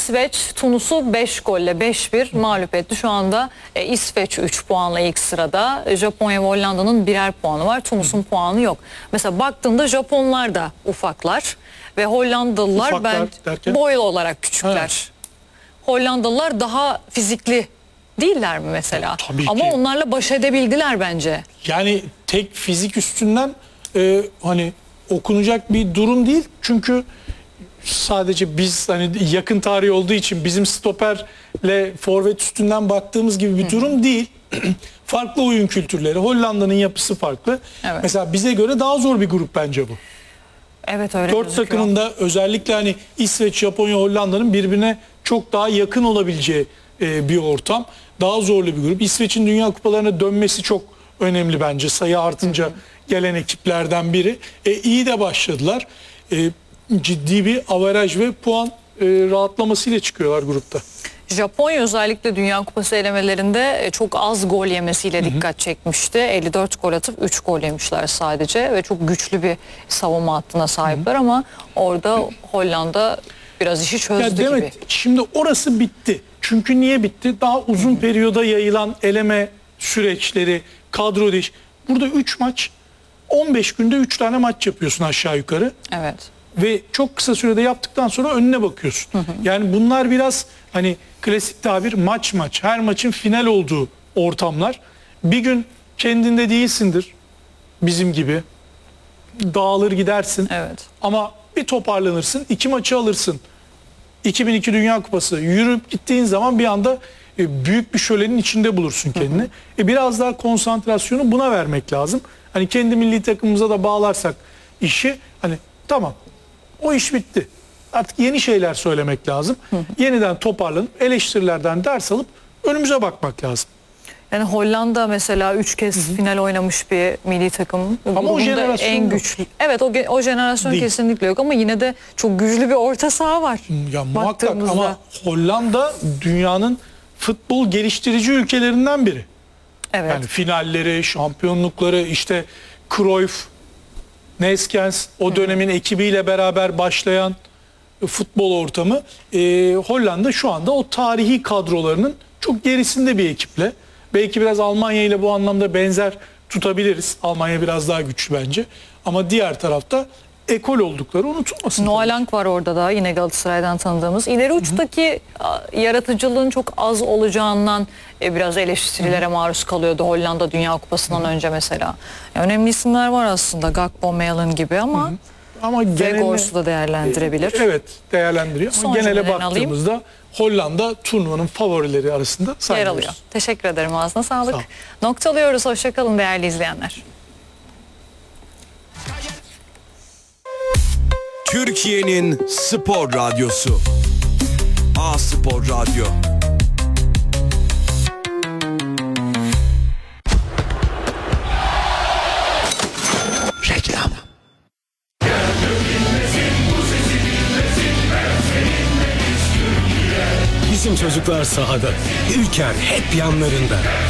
İsveç Tunus'u 5 golle 5-1 mağlup etti. Şu anda İsveç 3 puanla ilk sırada. Japonya ve Hollanda'nın birer puanı var. Tunus'un puanı yok. Mesela baktığında Japonlar da ufaklar ve Hollandalılar boy olarak küçükler. Hollandalılar daha fizikli değiller mi mesela? Tabii ama ki. onlarla baş edebildiler bence. Yani tek fizik üstünden hani okunacak bir durum değil. Çünkü sadece biz hani yakın tarih olduğu için bizim stoperle forvet üstünden baktığımız gibi bir durum değil. Farklı oyun kültürleri. Hollanda'nın yapısı farklı. Evet. Mesela bize göre daha zor bir grup bence bu. Evet, öyle 4 gözüküyor. takımın da özellikle hani İsveç, Japonya, Hollanda'nın birbirine çok daha yakın olabileceği bir ortam. Daha zorlu bir grup. İsveç'in Dünya Kupalarına dönmesi çok önemli bence. Sayı artınca gelen ekiplerden biri. İyi de başladılar. Ciddi bir averaj ve puan rahatlamasıyla çıkıyorlar grupta. Japonya özellikle Dünya Kupası elemelerinde çok az gol yemesiyle dikkat çekmişti. 54 gol atıp 3 gol yemişler sadece ve çok güçlü bir savunma hattına sahipler ama orada Hollanda biraz işi çözdü ya gibi. Demet, şimdi orası bitti. Çünkü niye bitti? Daha uzun periyoda yayılan eleme süreçleri, kadro değiş. Burada 3 maç, 15 günde 3 tane maç yapıyorsun aşağı yukarı. Evet. Ve çok kısa sürede yaptıktan sonra önüne bakıyorsun. Yani bunlar biraz hani klasik tabir maç. Her maçın final olduğu ortamlar. Bir gün kendinde değilsindir bizim gibi. Dağılır gidersin. Evet. Ama bir toparlanırsın. 2 maçı alırsın. 2002 Dünya Kupası yürüyüp gittiğin zaman bir anda büyük bir şölenin içinde bulursun kendini. Biraz daha konsantrasyonu buna vermek lazım. Hani kendi milli takımımıza da bağlarsak işi, hani tamam, o iş bitti. Artık yeni şeyler söylemek lazım. Yeniden toparlanıp eleştirilerden ders alıp önümüze bakmak lazım. Yani Hollanda mesela 3 kez final oynamış bir milli takım. Ama o jenerasyon en yok. güçlü. Evet, o jenerasyon Değil. kesinlikle yok ama yine de çok güçlü bir orta saha var. Ya muhakkak, baktığımızda. ama Hollanda dünyanın futbol geliştirici ülkelerinden biri. Evet. Yani finalleri, şampiyonlukları, işte Cruyff, Neeskens, o dönemin ekibiyle beraber başlayan futbol ortamı. Hollanda şu anda o tarihi kadrolarının çok gerisinde bir ekiple. Belki biraz Almanya ile bu anlamda benzer tutabiliriz. Almanya biraz daha güçlü bence. Ama diğer tarafta ekol oldukları unutulmasın. Noah Lang var orada da, yine Galatasaray'dan tanıdığımız. İleri uçtaki yaratıcılığın çok az olacağından biraz eleştirilere maruz kalıyordu Hollanda Dünya Kupası'ndan önce mesela. Önemli isimler var aslında, Gakpo, Malen gibi ama Vegors'u da değerlendirebilir. Evet, değerlendiriyor. Ama Son genele cümlelerini baktığımızda Hollanda turnuvanın favorileri arasında yer saymıyoruz. alıyor. Teşekkür ederim, ağzına sağlık. Sağ ol. Noktalıyoruz. Hoşçakalın değerli izleyenler. Türkiye'nin spor radyosu A-Spor Radyo. Reklam. Bizim çocuklar sahada, Ülker hep yanlarında.